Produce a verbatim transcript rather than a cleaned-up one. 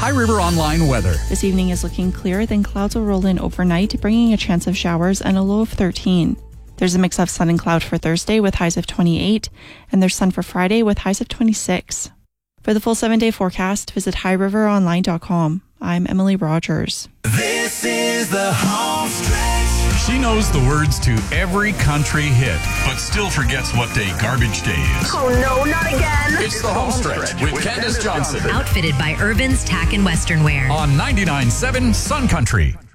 High River Online weather. This evening is looking clear, then clouds will roll in overnight, bringing a chance of showers and a low of thirteen. There's a mix of sun and cloud for Thursday with highs of twenty-eight, and there's sun for Friday with highs of twenty-six. For the full seven-day forecast, visit high river online dot com. I'm Emily Rogers. This is the home stretch. She knows the words to every country hit, but still forgets what day garbage day is. Oh no, not again. It's the home stretch with Candace Johnson Outfitted by Urban's Tack and Western Wear. on ninety-nine point seven Sun Country.